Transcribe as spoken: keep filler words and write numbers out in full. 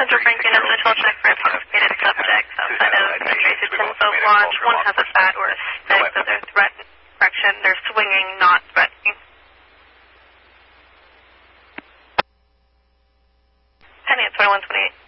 Central Franklin is a toll check for intoxicated subjects outside of Tracy ten-foot launch. One has a bat or a stick, so they're threatening. Correction, they're swinging, not threatening. Penny at twenty-one twenty-eight.